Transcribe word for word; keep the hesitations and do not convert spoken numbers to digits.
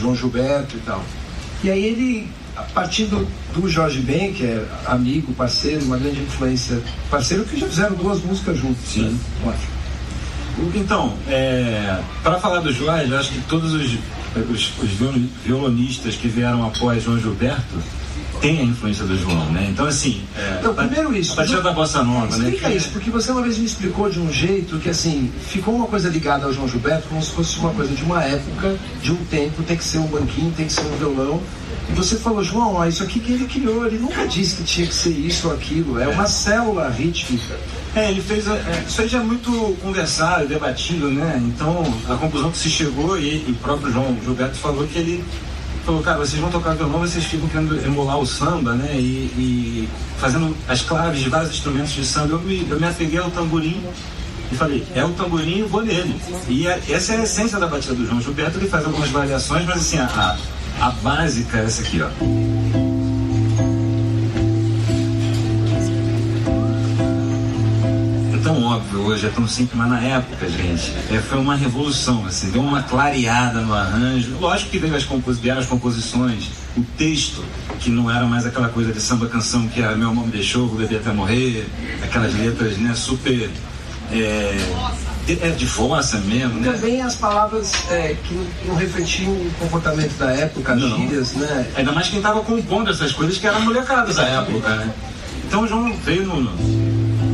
João Gilberto e tal. E aí ele, a partir do, do Jorge Ben, que é amigo, parceiro, uma grande influência, parceiro que já fizeram duas músicas juntos. Sim. Né? Ótimo. Então, é, para falar do Jorge, eu acho que todos os, os, os violonistas que vieram após João Gilberto têm a influência do João, né? Então, assim, é, então, primeiro isso, a partir da Bossa Nova, né? Explica isso, porque você uma vez me explicou de um jeito que, assim, ficou uma coisa ligada ao João Gilberto como se fosse uma coisa de uma época, de um tempo, tem que ser um banquinho, tem que ser um violão. E você falou, João, ó, isso aqui que ele criou, ele nunca disse que tinha que ser isso ou aquilo, é uma célula rítmica. É, ele fez, é, isso aí já é muito conversado, debatido, né? Então, a conclusão que se chegou, e, e o próprio João Gilberto falou que ele falou, cara, vocês vão tocar violão, vocês ficam querendo emular o samba, né? E, e fazendo as claves de vários instrumentos de samba. Eu me, eu me apeguei ao tamborim e falei, é o tamborim, eu vou nele. E a, essa é a essência da batida do João Gilberto, ele faz algumas variações, mas assim, a, a, a básica é essa aqui, ó. Tão óbvio hoje, é tão simples, mas na época, gente, é, foi uma revolução, assim, deu uma clareada no arranjo. Lógico que veio as, compos, vieram as composições, o texto, que não era mais aquela coisa de samba-canção que era meu amor me deixou, vou beber até morrer, aquelas letras, né, super é, de, é, de força mesmo, né? Também as palavras é, que não refletiam o comportamento da época, as gírias, né? Ainda mais quem estava compondo essas coisas, que eram molecadas da época, né? Então o João veio no... no